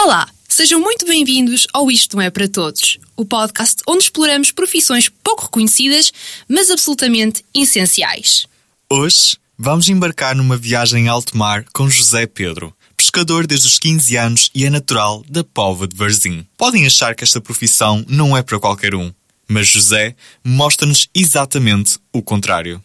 Olá, sejam muito bem-vindos ao Isto Não É Para Todos, o podcast onde exploramos profissões pouco reconhecidas, mas absolutamente essenciais. Hoje vamos embarcar numa viagem em alto mar com José Pedro, pescador desde os 15 anos e é natural da Póvoa de Varzim. Podem achar que esta profissão não é para qualquer um, mas José mostra-nos exatamente o contrário.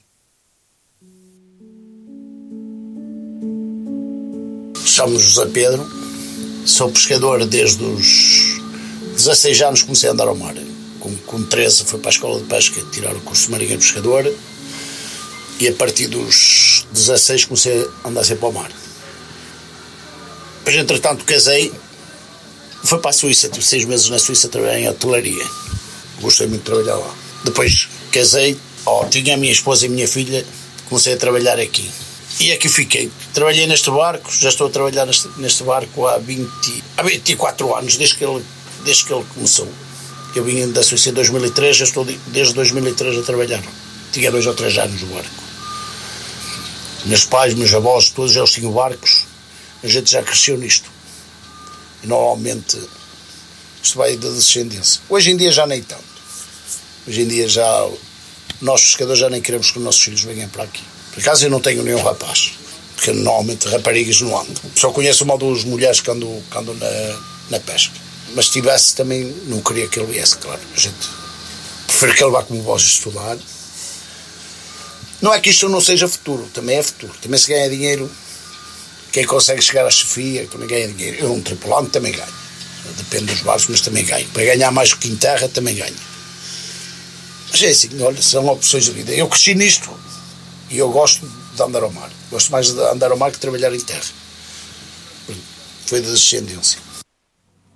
Chamo-me José Pedro, sou pescador desde os 16 anos, comecei a andar ao mar. Com 13 fui para a escola de pesca tirar o curso de marinha pescador e a partir dos 16 comecei a andar sempre ao mar. Depois, entretanto, casei, fui para a Suíça, tive 6 meses na Suíça a trabalhar em hotelaria. Gostei muito de trabalhar lá. Depois casei, tinha a minha esposa e a minha filha, comecei a trabalhar aqui. E aqui fiquei. Trabalhei neste barco, já estou a trabalhar neste barco há 24 anos, desde que ele começou. Eu vim da Suíça em 2003, já estou desde 2003 a trabalhar. Tinha 2 ou 3 anos no barco. Meus pais, meus avós, todos eles tinham barcos. A gente já cresceu nisto. E normalmente isto vai da descendência. Hoje em dia já nem tanto. Hoje em dia já nós pescadores já nem queremos que os nossos filhos venham para aqui. Por acaso eu não tenho nenhum rapaz, porque normalmente raparigas não andam. Só conheço uma ou duas mulheres que andam na pesca. Mas se tivesse também não queria que ele viesse, claro. A gente prefere que ele vá como vós estudar. Não é que isto não seja futuro, também é futuro. Também se ganha dinheiro, quem consegue chegar à chefia, também ganha dinheiro. Eu, um tripulante, também ganho. Depende dos barcos, mas também ganho. Para ganhar mais que em terra, também ganho. Mas é assim, olha, são opções de vida. Eu cresci nisto. E eu gosto de andar ao mar. Gosto mais de andar ao mar que de trabalhar em terra. Foi da descendência.